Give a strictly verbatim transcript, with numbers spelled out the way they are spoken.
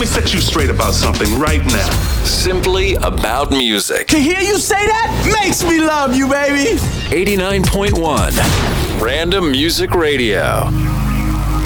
me set you straight about something right now. Simply About Music. To hear you say that makes me love you, baby. eighty-nine point one Random Music Radio.